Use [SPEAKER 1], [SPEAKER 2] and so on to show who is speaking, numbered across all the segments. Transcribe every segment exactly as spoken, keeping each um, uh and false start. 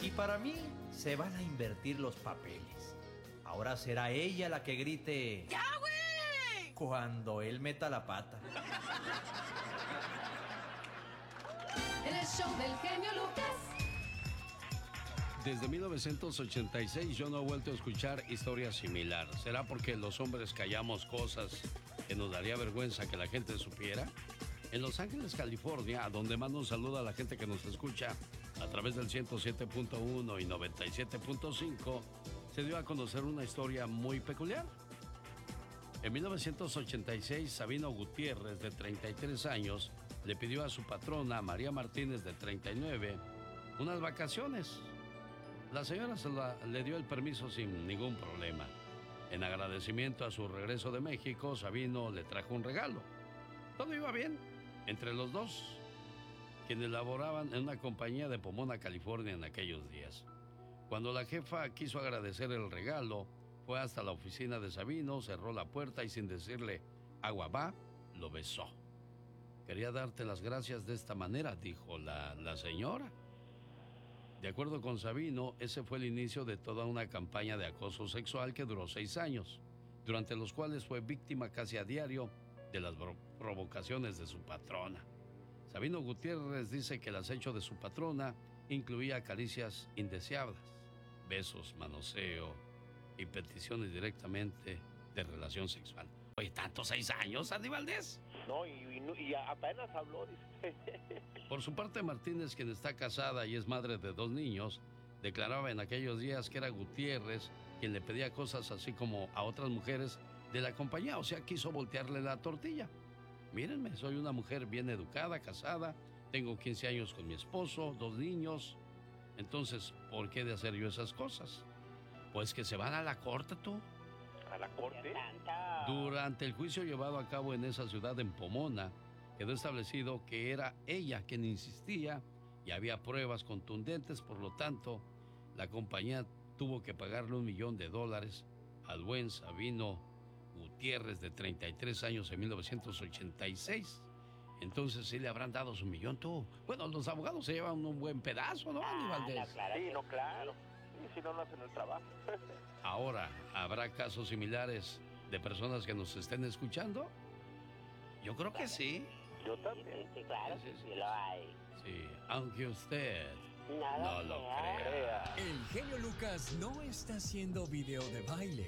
[SPEAKER 1] Y para mí se van a invertir los papeles. Ahora será ella la que grite
[SPEAKER 2] ¡Ya, güey!
[SPEAKER 1] cuando él meta la pata.
[SPEAKER 3] En el show del genio Lucas.
[SPEAKER 4] Desde mil novecientos ochenta y seis yo no he vuelto a escuchar historia similar. ¿Será porque los hombres callamos cosas que nos daría vergüenza que la gente supiera? En Los Ángeles, California, a donde mando un saludo a la gente que nos escucha a través del ciento siete punto uno y noventa y siete punto cinco, se dio a conocer una historia muy peculiar. En mil novecientos ochenta y seis, Sabino Gutiérrez, de treinta y tres años, le pidió a su patrona, María Martínez, de treinta y nueve, unas vacaciones. La señora se la, le dio el permiso sin ningún problema. En agradecimiento a su regreso de México, Sabino le trajo un regalo. Todo iba bien entre los dos, quienes laboraban en una compañía de Pomona, California, en aquellos días. Cuando la jefa quiso agradecer el regalo, fue hasta la oficina de Sabino, cerró la puerta y sin decirle agua va, lo besó. Quería darte las gracias de esta manera, dijo la, la señora. De acuerdo con Sabino, ese fue el inicio de toda una campaña de acoso sexual que duró seis años, durante los cuales fue víctima casi a diario de las provocaciones de su patrona. Sabino Gutiérrez dice que el acecho de su patrona incluía caricias indeseadas, besos, manoseo y peticiones directamente de relación sexual. Oye, ¿tantos seis años, Andy Valdés?
[SPEAKER 5] No, y, y, y apenas habló, dice.
[SPEAKER 4] Por su parte, Martínez, quien está casada y es madre de dos niños, declaraba en aquellos días que era Gutiérrez quien le pedía cosas así como a otras mujeres de la compañía, o sea, quiso voltearle la tortilla. Mírenme, soy una mujer bien educada, casada, tengo quince años con mi esposo, dos niños. Entonces, ¿por qué de hacer yo esas cosas? Pues que se van a la corte, tú.
[SPEAKER 5] ¿A la corte?
[SPEAKER 4] Durante el juicio llevado a cabo en esa ciudad, en Pomona, quedó establecido que era ella quien insistía y había pruebas contundentes. Por lo tanto, la compañía tuvo que pagarle un millón de dólares al buen Sabino Gutiérrez, de treinta y tres años, en mil novecientos ochenta y seis. Entonces, ¿sí le habrán dado su millón, tú? Bueno, los abogados se llevan un buen pedazo, ¿no, Andy Valdés?
[SPEAKER 5] Sí, no, claro. Y si no, no hacen el trabajo.
[SPEAKER 4] Ahora, ¿habrá casos similares de personas que nos estén escuchando? Yo creo que sí.
[SPEAKER 5] Yo también.
[SPEAKER 6] Sí, claro, sí, sí, sí lo hay.
[SPEAKER 4] Sí, aunque usted
[SPEAKER 6] no,
[SPEAKER 4] no lo crea.
[SPEAKER 7] El genio Lucas no está haciendo video de baile.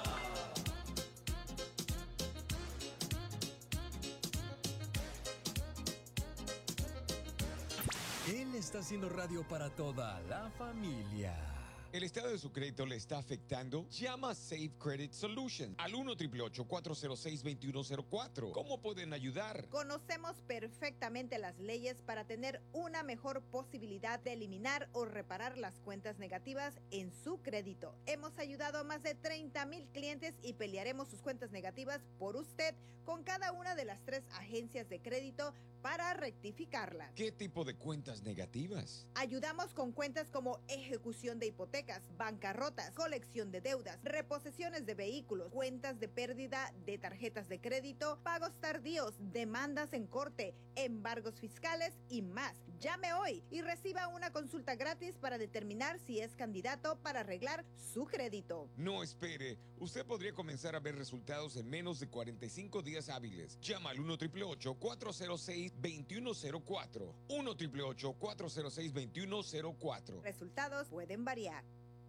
[SPEAKER 7] Él está haciendo radio para toda la familia.
[SPEAKER 8] ¿El estado de su crédito le está afectando? Llama a Safe Credit Solutions al uno ocho ocho cuatro cero seis dos uno cero cuatro. ¿Cómo pueden ayudar?
[SPEAKER 9] Conocemos perfectamente las leyes para tener una mejor posibilidad de eliminar o reparar las cuentas negativas en su crédito. Hemos ayudado a más de treinta mil clientes y pelearemos sus cuentas negativas por usted con cada una de las tres agencias de crédito para rectificarlas.
[SPEAKER 8] ¿Qué tipo de cuentas negativas?
[SPEAKER 9] Ayudamos con cuentas como ejecución de hipotecas, bancarrotas, colección de deudas, reposesiones de vehículos, cuentas de pérdida de tarjetas de crédito, pagos tardíos, demandas en corte, embargos fiscales y más. Llame hoy y reciba una consulta gratis para determinar si es candidato para arreglar su crédito.
[SPEAKER 8] No espere, usted podría comenzar a ver resultados en menos de cuarenta y cinco días hábiles. Llama al uno ocho ocho cuatro cero seis dos uno cero cuatro. uno ocho ocho cuatro cero seis dos uno cero cuatro.
[SPEAKER 9] Resultados pueden variar.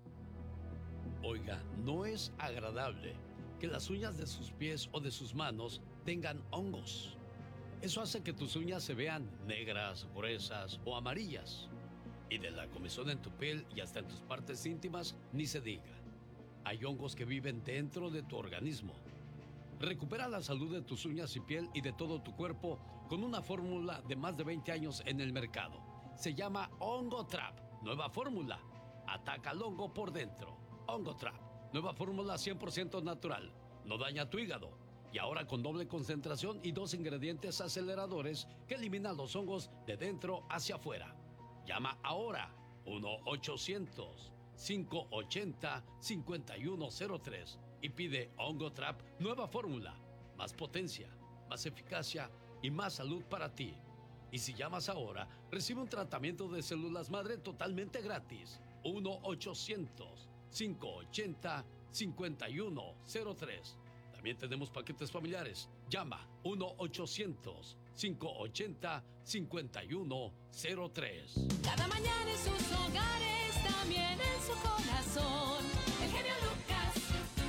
[SPEAKER 4] Oiga, no es agradable que las uñas de sus pies o de sus manos tengan hongos. Eso hace que tus uñas se vean negras, gruesas o amarillas. Y de la comezón en tu piel y hasta en tus partes íntimas, ni se diga. Hay hongos que viven dentro de tu organismo. Recupera la salud de tus uñas y piel y de todo tu cuerpo con una fórmula de más de veinte años en el mercado. Se llama Hongo Trap. Nueva fórmula. Ataca al hongo por dentro. Hongo Trap. Nueva fórmula cien por ciento natural. No daña tu hígado. Y ahora con doble concentración y dos ingredientes aceleradores que eliminan los hongos de dentro hacia afuera. Llama ahora. uno ochocientos cinco ochenta cincuenta y uno cero tres. Y pide Hongo Trap, nueva fórmula, más potencia, más eficacia y más salud para ti. Y si llamas ahora, recibe un tratamiento de células madre totalmente gratis. uno ochocientos, cinco ochenta, cincuenta y uno cero tres. También tenemos paquetes familiares. Llama uno ochocientos, cinco ochenta, cincuenta y uno cero tres.
[SPEAKER 3] Cada mañana en sus hogares, también en su corazón. El genio Lucas.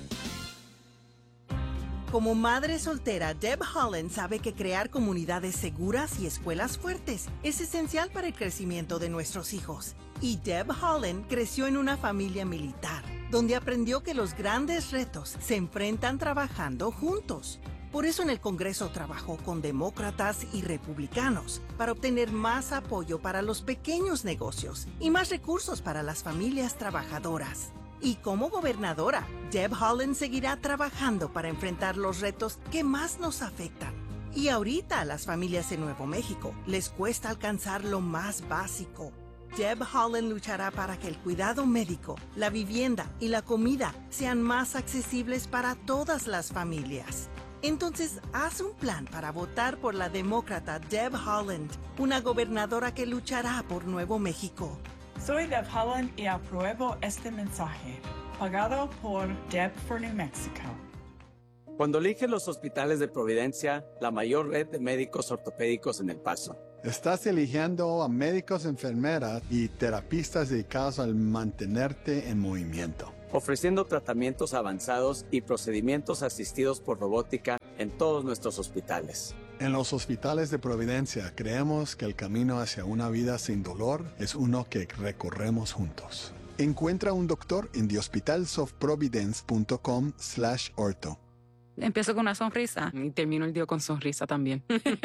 [SPEAKER 2] Como madre soltera, Deb Haaland sabe que crear comunidades seguras y escuelas fuertes es esencial para el crecimiento de nuestros hijos. Y Deb Haaland creció en una familia militar, donde aprendió que los grandes retos se enfrentan trabajando juntos. Por eso en el Congreso trabajó con demócratas y republicanos para obtener más apoyo para los pequeños negocios y más recursos para las familias trabajadoras. Y como gobernadora, Deb Haaland seguirá trabajando para enfrentar los retos que más nos afectan. Y ahorita a las familias en Nuevo México les cuesta alcanzar lo más básico. Deb Haaland luchará para que el cuidado médico, la vivienda y la comida sean más accesibles para todas las familias. Entonces, haz un plan para votar por la demócrata Deb Haaland, una gobernadora que luchará por Nuevo México.
[SPEAKER 10] Soy Deb Haaland y apruebo este mensaje, pagado por Deb for New Mexico.
[SPEAKER 11] Cuando eliges los hospitales de Providencia, la mayor red de médicos ortopédicos en El Paso.
[SPEAKER 12] Estás eligiendo a médicos, enfermeras y terapistas dedicados al mantenerte en movimiento.
[SPEAKER 11] Ofreciendo tratamientos avanzados y procedimientos asistidos por robótica en todos nuestros hospitales.
[SPEAKER 12] En los hospitales de Providencia creemos que el camino hacia una vida sin dolor es uno que recorremos juntos. Encuentra un doctor en the hospitals of providence punto com slash ortho.
[SPEAKER 13] Empiezo con una sonrisa y termino el día con sonrisa también.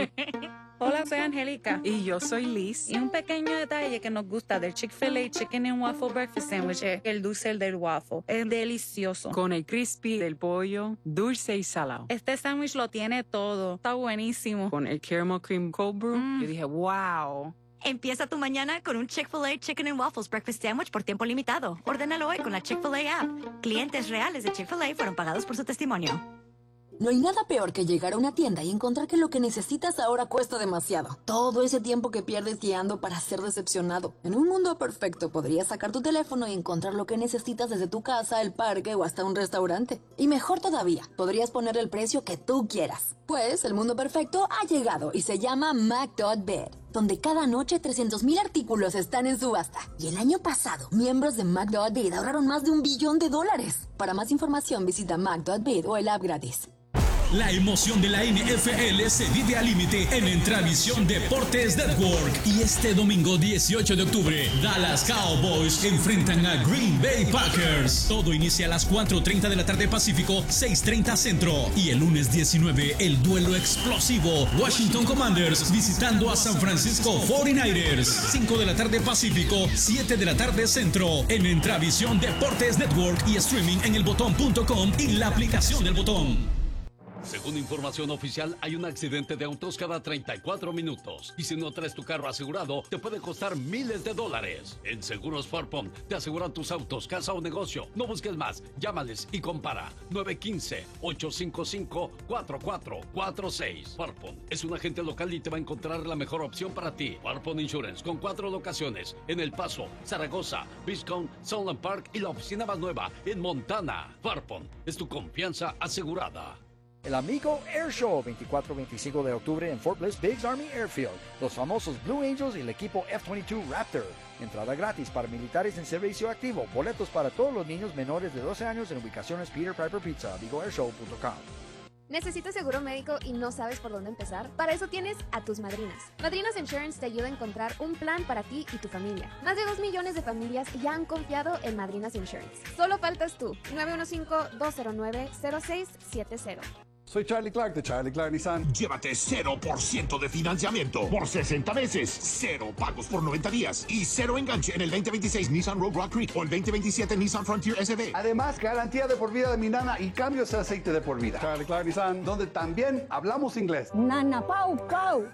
[SPEAKER 13] Hola, soy Angélica.
[SPEAKER 10] Y yo soy Liz.
[SPEAKER 13] Y un pequeño detalle que nos gusta del Chick-fil-A Chicken and Waffle Breakfast Sandwich es el dulce del waffle. Es delicioso.
[SPEAKER 10] Con el crispy del pollo, dulce y salado.
[SPEAKER 13] Este sándwich lo tiene todo. Está buenísimo.
[SPEAKER 10] Con el caramel cream cold brew,
[SPEAKER 13] Mm.
[SPEAKER 10] yo dije, wow.
[SPEAKER 14] Empieza tu mañana con un Chick-fil-A Chicken and Waffles Breakfast Sandwich por tiempo limitado. Ordénalo hoy con la Chick-fil-A app. Clientes reales de Chick-fil-A fueron pagados por su testimonio.
[SPEAKER 15] No hay nada peor que llegar a una tienda y encontrar que lo que necesitas ahora cuesta demasiado. Todo ese tiempo que pierdes guiando para ser decepcionado. En un mundo perfecto podrías sacar tu teléfono y encontrar lo que necesitas desde tu casa, el parque o hasta un restaurante. Y mejor todavía, podrías poner el precio que tú quieras. Pues el mundo perfecto ha llegado y se llama Mac.bed, donde cada noche trescientos mil artículos están en subasta. Y el año pasado, miembros de Mac.bed ahorraron más de un billón de dólares. Para más información visita Mac.bed o el app gratis.
[SPEAKER 16] La emoción de la N F L se vive al límite en Entravisión Deportes Network. Y este domingo dieciocho de octubre, Dallas Cowboys enfrentan a Green Bay Packers. Todo inicia a las cuatro treinta de la tarde Pacífico, seis treinta Centro. Y el lunes diecinueve, el duelo explosivo, Washington Commanders visitando a San Francisco cuarenta y nueve ers. cinco de la tarde Pacífico, siete de la tarde Centro. En Entravisión Deportes Network y streaming en el botón punto com y la aplicación del Botón.
[SPEAKER 4] Según información oficial, hay un accidente de autos cada treinta y cuatro minutos. Y si no traes tu carro asegurado, te puede costar miles de dólares. En Seguros Farpon te aseguran tus autos, casa o negocio. No busques más, llámales y compara. nueve uno cinco, ocho cinco cinco, cuatro cuatro cuatro seis. Farpon es un agente local y te va a encontrar la mejor opción para ti. Farpon Insurance, con cuatro locaciones en El Paso, Zaragoza, Biscone, Sunland Park y la oficina más nueva en Montana. Farpon es tu confianza asegurada.
[SPEAKER 17] El Amigo Air Show, veinticuatro y veinticinco de octubre en Fort Bliss Biggs Army Airfield. Los famosos Blue Angels y el equipo F veintidós Raptor. Entrada gratis para militares en servicio activo. Boletos para todos los niños menores de doce años en ubicaciones Peter Piper Pizza, amigo air show punto com.
[SPEAKER 18] ¿Necesitas seguro médico y no sabes por dónde empezar? Para eso tienes a tus madrinas. Madrinas Insurance te ayuda a encontrar un plan para ti y tu familia. Más de dos millones de familias ya han confiado en Madrinas Insurance. Solo faltas tú. nueve uno cinco, dos cero nueve, cero seis siete cero.
[SPEAKER 19] Soy Charlie Clark de Charlie Clark Nissan.
[SPEAKER 20] Llévate cero por ciento de financiamiento por sesenta meses, cero pagos por noventa días y cero enganche en el veinte veintiséis Nissan Rogue Rock Creek o el veinte veintisiete Nissan Frontier S V.
[SPEAKER 19] Además, garantía de por vida de mi nana y cambios de aceite de por vida. Charlie Clark Nissan, donde también hablamos inglés.
[SPEAKER 21] Nana Pau Pau.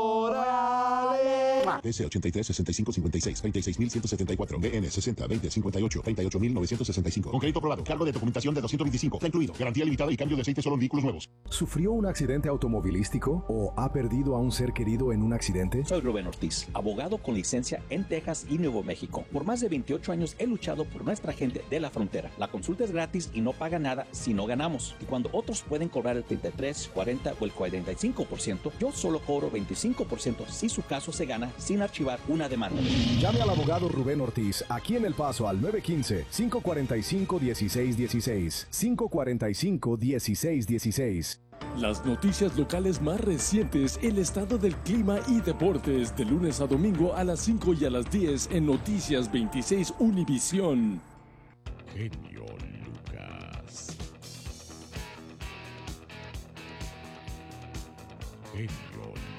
[SPEAKER 19] ¡Órale!
[SPEAKER 20] D C ochenta y tres, sesenta y cinco, cincuenta y seis, treinta y seis mil ciento setenta y cuatro. B N sesenta, veinte, cincuenta y ocho, treinta y ocho mil novecientos sesenta y cinco. Con crédito aprobado. Cargo de documentación de doscientos veinticinco. Está incluido. Garantía limitada y cambio de aceite solo en vehículos nuevos.
[SPEAKER 21] ¿Sufrió un accidente automovilístico o ha perdido a un ser querido en un accidente?
[SPEAKER 22] Soy Rubén Ortiz, abogado con licencia en Texas y Nuevo México. Por más de veintiocho años he luchado por nuestra gente de la frontera. La consulta es gratis y no paga nada si no ganamos. Y cuando otros pueden cobrar el treinta y tres, cuarenta o el cuarenta y cinco por ciento, yo solo cobro veinticinco por ciento si su caso se gana sin archivar una demanda.
[SPEAKER 21] Llame al abogado Rubén Ortiz aquí en El Paso al nueve uno cinco, cinco cuatro cinco, uno seis uno seis, cinco cuatro cinco, uno seis uno seis.
[SPEAKER 23] Las noticias locales más recientes, el estado del clima y deportes, de lunes a domingo a las cinco y a las diez en Noticias veintiséis Univisión.
[SPEAKER 24] Genio Lucas. Genio